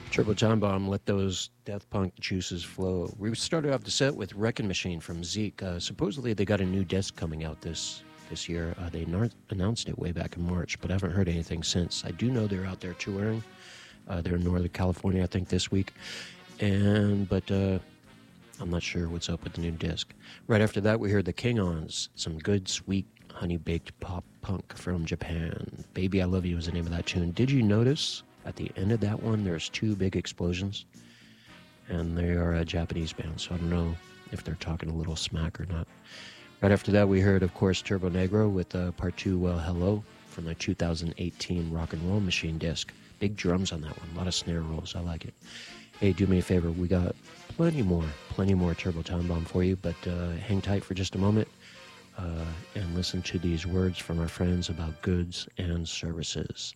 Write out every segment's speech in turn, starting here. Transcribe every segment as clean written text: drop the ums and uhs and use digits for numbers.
Turbo Time Bomb, let those death punk juices flow. We started off the set with Wrecking Machine from Zeke. Supposedly they got a new disc coming out this year. They announced it way back in March, but I haven't heard anything since. I do know they're out there touring. They're in Northern California, I think, this week. But I'm not sure what's up with the new disc. Right after that, we heard the King-Ons, some good, sweet, honey-baked pop punk from Japan. Baby I Love You is the name of that tune. Did you notice at the end of that one, there's two big explosions? And they are a Japanese band, so I don't know if they're talking a little smack or not. Right after that, we heard, of course, Turbo Negro with Part 2, Well Hello, from the 2018 Rock and Roll Machine disc. Big drums on that one, a lot of snare rolls, I like it. Hey, do me a favor, we got plenty more Turbo Time Bomb for you, but hang tight for just a moment and listen to these words from our friends about goods and services.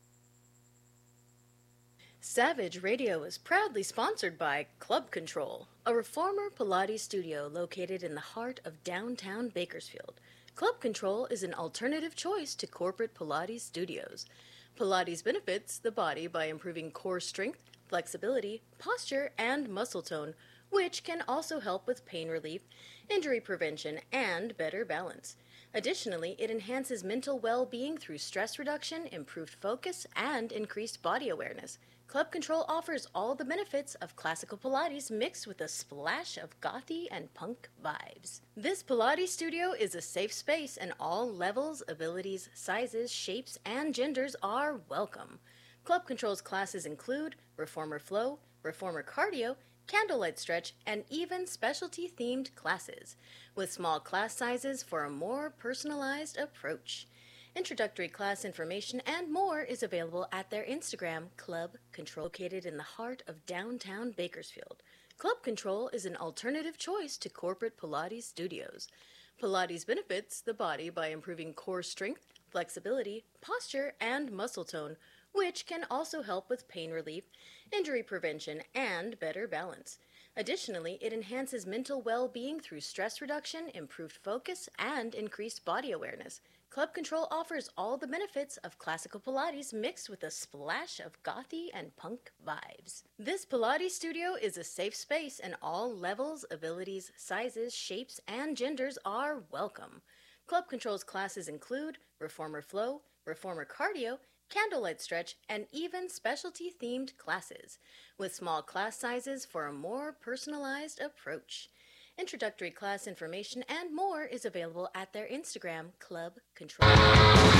Savage Radio is proudly sponsored by Club Control, a reformer Pilates studio located in the heart of downtown Bakersfield. Club Control is an alternative choice to corporate Pilates studios. Pilates benefits the body by improving core strength, flexibility, posture, and muscle tone, which can also help with pain relief, injury prevention, and better balance. Additionally, it enhances mental well-being through stress reduction, improved focus, and increased body awareness. Club Control offers all the benefits of classical Pilates mixed with a splash of gothy and punk vibes. This Pilates studio is a safe space and all levels, abilities, sizes, shapes, and genders are welcome. Club Control's classes include Reformer Flow, Reformer Cardio, Candlelight Stretch, and even specialty-themed classes, with small class sizes for a more personalized approach. Introductory class information and more is available at their Instagram, Club Control, located in the heart of downtown Bakersfield. Club Control is an alternative choice to corporate Pilates studios. Pilates benefits the body by improving core strength, flexibility, posture, and muscle tone, which can also help with pain relief, injury prevention, and better balance. Additionally, it enhances mental well-being through stress reduction, improved focus, and increased body awareness. Club Control offers all the benefits of classical Pilates mixed with a splash of gothy and punk vibes. This Pilates studio is a safe space and all levels, abilities, sizes, shapes, and genders are welcome. Club Control's classes include Reformer Flow, Reformer Cardio, Candlelight Stretch, and even specialty-themed classes, with small class sizes for a more personalized approach. Introductory class information and more is available at their Instagram, Club Control.